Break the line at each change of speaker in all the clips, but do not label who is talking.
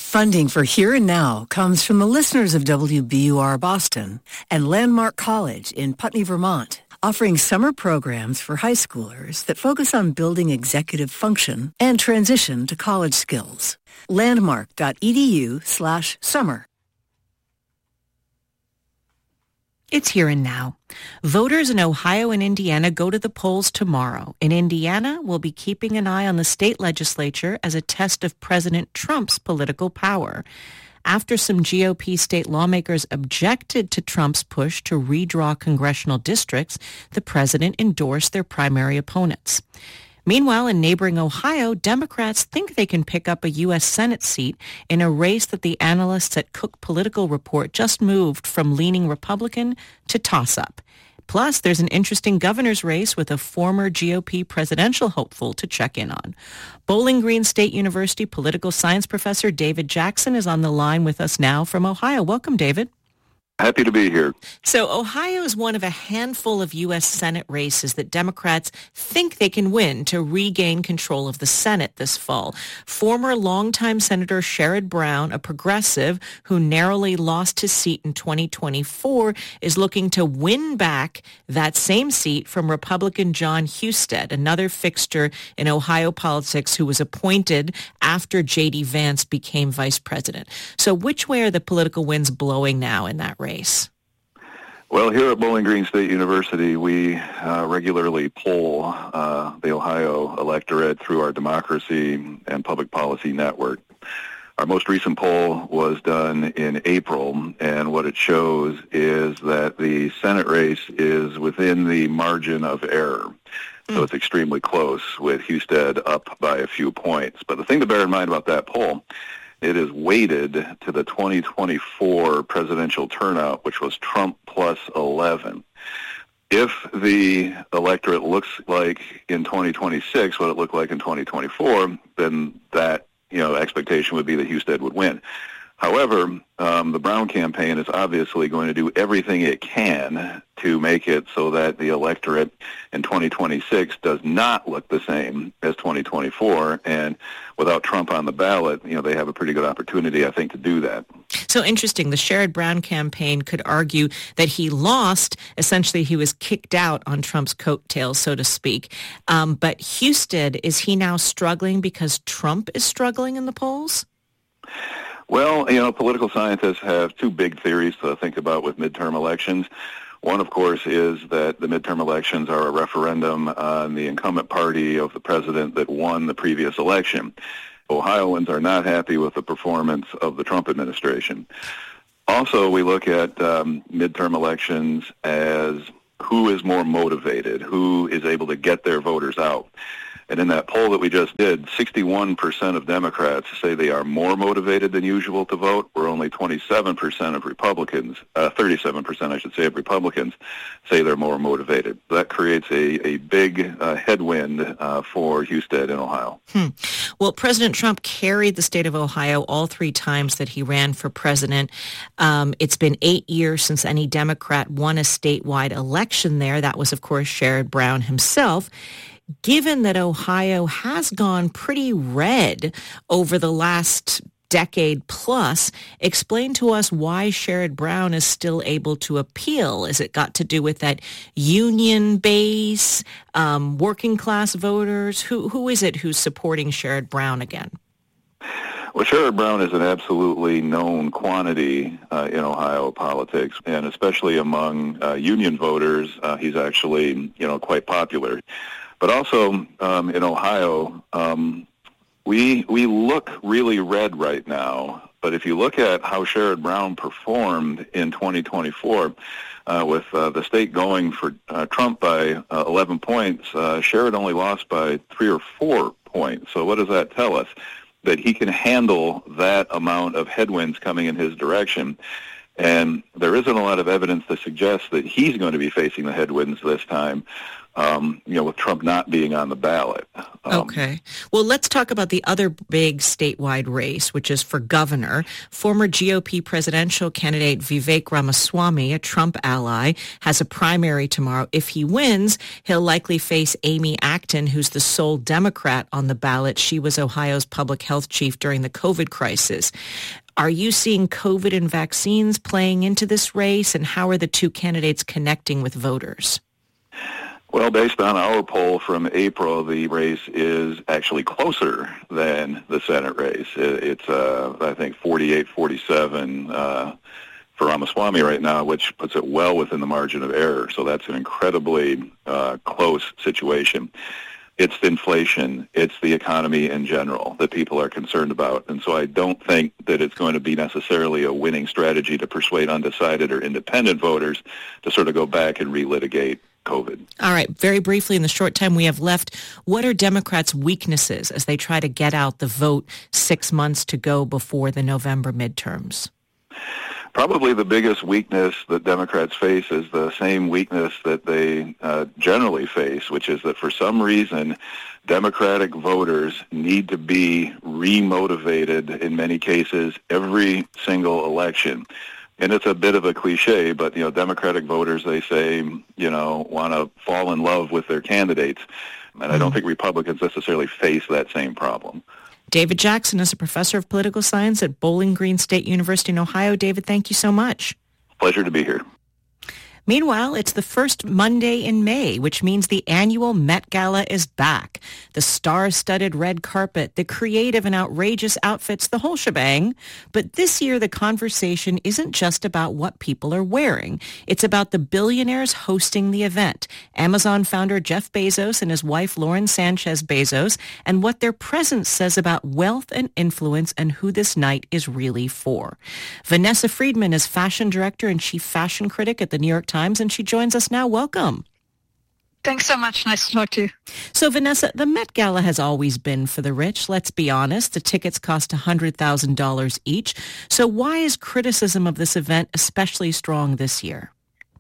Funding for Here and Now comes from the listeners of WBUR Boston and Landmark College in Putney, Vermont, offering summer programs for high schoolers that focus on building executive function and transition to college skills. Landmark.edu/summer.
It's Here and Now. Voters in Ohio and Indiana go to the polls tomorrow. In Indiana, we'll be keeping an eye on the state legislature as a test of President Trump's political power. After some GOP state lawmakers objected to Trump's push to redraw congressional districts, the president endorsed their primary opponents. Meanwhile, in neighboring Ohio, Democrats think they can pick up a U.S. Senate seat in a race that the analysts at Cook Political Report just moved from leaning Republican to toss-up. Plus, there's an interesting governor's race with a former GOP presidential hopeful to check in on. Bowling Green State University political science professor David Jackson is on the line with us now from Ohio. Welcome, David.
Happy to be here.
So Ohio is one of a handful of U.S. Senate races that Democrats think they can win to regain control of the Senate this fall. Former longtime Senator Sherrod Brown, a progressive who narrowly lost his seat in 2024, is looking to win back that same seat from Republican Jon Husted, another fixture in Ohio politics who was appointed after J.D. Vance became vice president. So which way are the political winds blowing now in that race?
Well, here at Bowling Green State University, we regularly poll the Ohio electorate through our Democracy and Public Policy Network. Our most recent poll was done in April, and what it shows is that the Senate race is within the margin of error. So it's extremely close, with Husted up by a few points. But the thing to bear in mind about that poll, it is weighted to the 2024 presidential turnout, which was Trump plus 11. If the electorate looks like in 2026 what it looked like in 2024, then that expectation would be that Husted would win. However, the Brown campaign is obviously going to do everything it can to make it so that the electorate in 2026 does not look the same as 2024. And without Trump on the ballot, they have a pretty good opportunity, I think, to do that.
So interesting. The Sherrod Brown campaign could argue that he lost. Essentially, he was kicked out on Trump's coattails, so to speak. But Husted, is he now struggling because Trump is struggling in the polls?
Well, political scientists have two big theories to think about with midterm elections. One, of course, is that the midterm elections are a referendum on the incumbent party of the president that won the previous election. Ohioans are not happy with the performance of the Trump administration. Also, we look at midterm elections as who is more motivated, who is able to get their voters out. And in that poll that we just did, 61% of Democrats say they are more motivated than usual to vote, where only 27% of Republicans, 37% I should say, of Republicans say they're more motivated. That creates a big headwind for Husted in Ohio.
Well, President Trump carried the state of Ohio all three times that he ran for president. It's been 8 years since any Democrat won a statewide election there. That was, of course, Sherrod Brown himself. Given that Ohio has gone pretty red over the last decade plus, explain to us why Sherrod Brown is still able to appeal. Is it got to do with that union base, working class voters? Who is it who's supporting Sherrod Brown again?
Well, Sherrod Brown is an absolutely known quantity in Ohio politics, and especially among union voters, he's actually, quite popular. But also in Ohio, we look really red right now. But if you look at how Sherrod Brown performed in 2024, with the state going for Trump by 11 points, Sherrod only lost by 3 or 4 points. So what does that tell us? That he can handle that amount of headwinds coming in his direction. And there isn't a lot of evidence to suggest that he's going to be facing the headwinds this time. with Trump not being on the ballot.
Okay. Well, let's talk about the other big statewide race, which is for governor. Former GOP presidential candidate Vivek Ramaswamy, a Trump ally, has a primary tomorrow. If he wins, he'll likely face Amy Acton, who's the sole Democrat on the ballot. She was Ohio's public health chief during the COVID crisis. Are you seeing COVID and vaccines playing into this race, and how are the two candidates connecting with voters?
Well, based on our poll from April, the race is actually closer than the Senate race. It's I think, 48-47 for Ramaswamy right now, which puts it well within the margin of error. So that's an incredibly close situation. It's inflation, it's the economy in general that people are concerned about. And so I don't think that it's going to be necessarily a winning strategy to persuade undecided or independent voters to sort of go back and relitigate COVID.
All right. Very briefly, in the short time we have left, what are Democrats' weaknesses as they try to get out the vote 6 months to go before the November midterms?
Probably the biggest weakness that Democrats face is the same weakness that they generally face, which is that for some reason, Democratic voters need to be remotivated in many cases every single election. And it's a bit of a cliche, but, Democratic voters, they say, want to fall in love with their candidates. And I don't think Republicans necessarily face that same problem.
David Jackson is a professor of political science at Bowling Green State University in Ohio. David, thank you so much.
Pleasure to be here.
Meanwhile, it's the first Monday in May, which means the annual Met Gala is back. The star-studded red carpet, the creative and outrageous outfits, the whole shebang. But this year, the conversation isn't just about what people are wearing. It's about the billionaires hosting the event. Amazon founder Jeff Bezos and his wife Lauren Sanchez Bezos, and what their presence says about wealth and influence and who this night is really for. Vanessa Friedman is fashion director and chief fashion critic at the New York Times, and she joins us now. Welcome.
Thanks so much. Nice to talk to you.
So, Vanessa, the Met Gala has always been for the rich. Let's be honest. The tickets cost $100,000 each. So why is criticism of this event especially strong this year?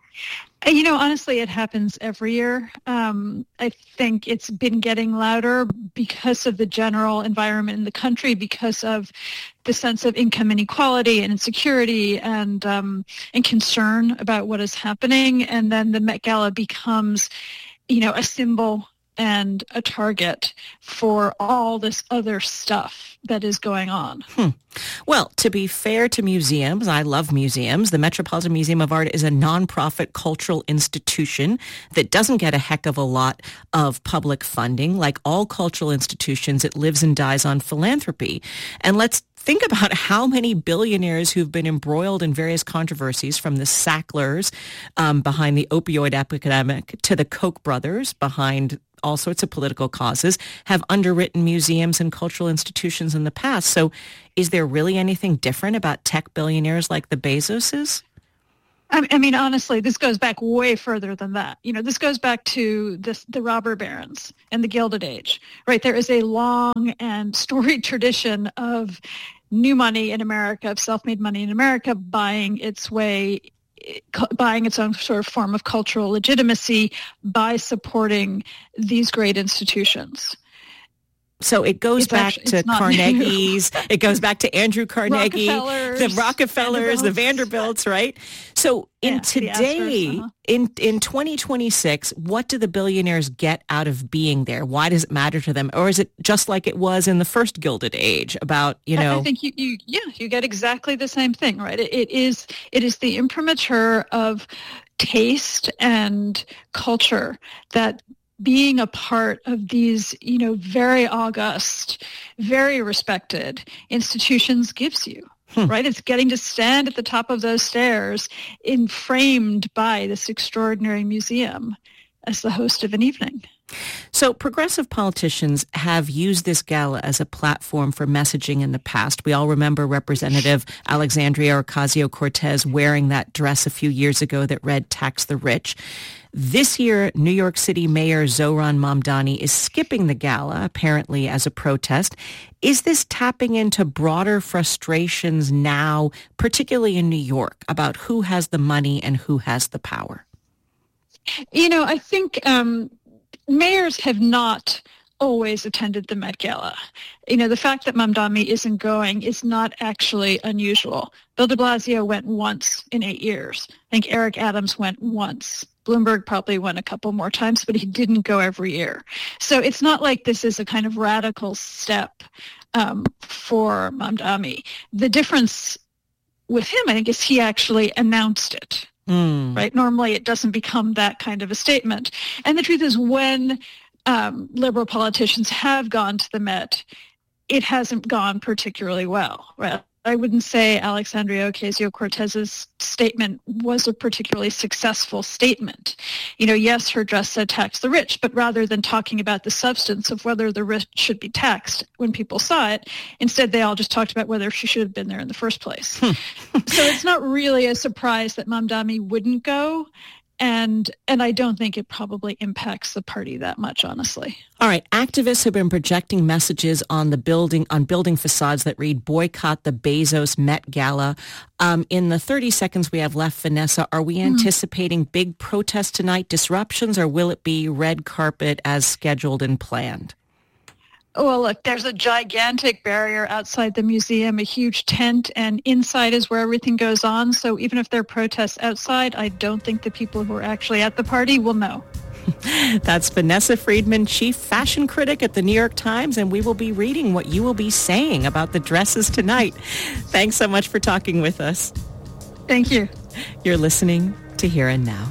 Honestly, it happens every year. I think it's been getting louder because of the general environment in the country, because of the sense of income inequality and insecurity and concern about what is happening. And then the Met Gala becomes, a symbol and a target for all this other stuff that is going on.
Well, to be fair to museums, I love museums. The Metropolitan Museum of Art is a nonprofit cultural institution that doesn't get a heck of a lot of public funding. Like all cultural institutions, it lives and dies on philanthropy. And let's think about how many billionaires who've been embroiled in various controversies, from the Sacklers behind the opioid epidemic to the Koch brothers behind all sorts of political causes, have underwritten museums and cultural institutions in the past. So is there really anything different about tech billionaires like the Bezoses?
Honestly, this goes back way further than that. This goes back to the robber barons and the Gilded Age, right? There is a long and storied tradition of new money in America, of self-made money in America, buying its own sort of form of cultural legitimacy by supporting these great institutions.
So it goes back to Carnegie's, it goes back to Andrew Carnegie, the Rockefellers, the Vanderbilts, right? So in 2026, what do the billionaires get out of being there? Why does it matter to them? Or is it just like it was in the first Gilded Age about,
I think you get exactly the same thing, right? It is the imprimatur of taste and culture that being a part of these, very august, very respected institutions gives you, right? It's getting to stand at the top of those stairs, framed by this extraordinary museum as the host of an evening.
So progressive politicians have used this gala as a platform for messaging in the past. We all remember Representative Alexandria Ocasio-Cortez wearing that dress a few years ago that read "Tax the Rich." This year, New York City Mayor Zohran Mamdani is skipping the gala, apparently as a protest. Is this tapping into broader frustrations now, particularly in New York, about who has the money and who has the power?
I think mayors have not always attended the Met Gala. The fact that Mamdani isn't going is not actually unusual. Bill de Blasio went once in 8 years. I think Eric Adams went once. Bloomberg probably went a couple more times, but he didn't go every year. So it's not like this is a kind of radical step for Mamdani. The difference with him, I think, is he actually announced it. Right? Normally it doesn't become that kind of a statement. And the truth is, when liberal politicians have gone to the Met, it hasn't gone particularly well, right? I wouldn't say Alexandria Ocasio-Cortez's statement was a particularly successful statement. Yes, her dress said tax the rich, but rather than talking about the substance of whether the rich should be taxed when people saw it, instead they all just talked about whether she should have been there in the first place. So it's not really a surprise that Mamdani wouldn't go. And I don't think it probably impacts the party that much, honestly.
All right. Activists have been projecting messages on building facades that read, boycott the Bezos Met Gala. In the 30 seconds we have left, Vanessa, are we anticipating big protests tonight, disruptions, or will it be red carpet as scheduled and planned?
Well, look, there's a gigantic barrier outside the museum, a huge tent, and inside is where everything goes on. So even if there are protests outside, I don't think the people who are actually at the party will know.
That's Vanessa Friedman, chief fashion critic at the New York Times, and we will be reading what you will be saying about the dresses tonight. Thanks so much for talking with us.
Thank you.
You're listening to Here and Now.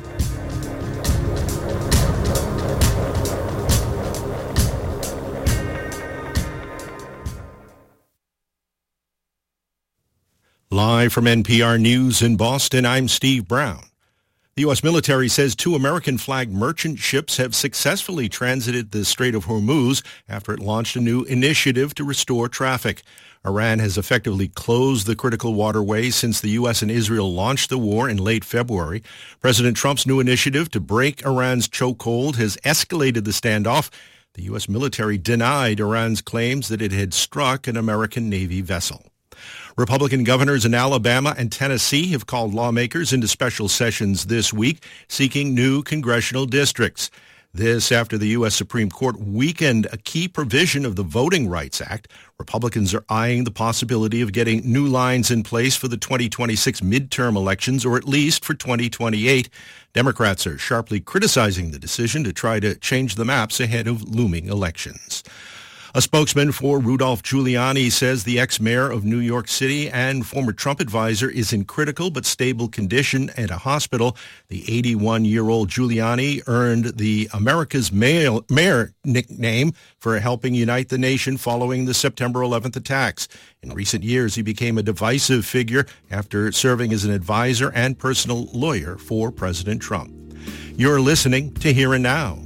Live from NPR News in Boston, I'm Steve Brown. The U.S. military says 2 American-flagged merchant ships have successfully transited the Strait of Hormuz after it launched a new initiative to restore traffic. Iran has effectively closed the critical waterway since the U.S. and Israel launched the war in late February. President Trump's new initiative to break Iran's chokehold has escalated the standoff. The U.S. military denied Iran's claims that it had struck an American Navy vessel. Republican governors in Alabama and Tennessee have called lawmakers into special sessions this week, seeking new congressional districts. This after the U.S. Supreme Court weakened a key provision of the Voting Rights Act. Republicans are eyeing the possibility of getting new lines in place for the 2026 midterm elections, or at least for 2028. Democrats are sharply criticizing the decision to try to change the maps ahead of looming elections. A spokesman for Rudolph Giuliani says the ex-mayor of New York City and former Trump advisor is in critical but stable condition at a hospital. The 81-year-old Giuliani earned the America's Mayor nickname for helping unite the nation following the September 11th attacks. In recent years, he became a divisive figure after serving as an advisor and personal lawyer for President Trump. You're listening to Here and Now.